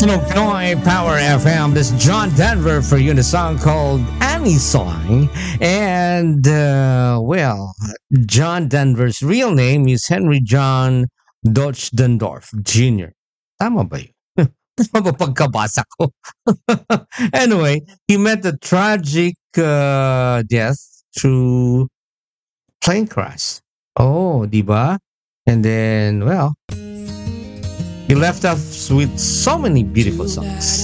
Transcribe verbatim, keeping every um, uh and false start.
National Pinoy Power F M. This is John Denver for you in a song called Annie Song. And, uh, well, John Denver's real name is Henry John Dodge Dendorf Junior Tama ba yun? Tama ba pagkabasa ko? Anyway, he met a tragic uh, death through plane crash. Oh, di ba? And then, well, he left us with so many beautiful songs.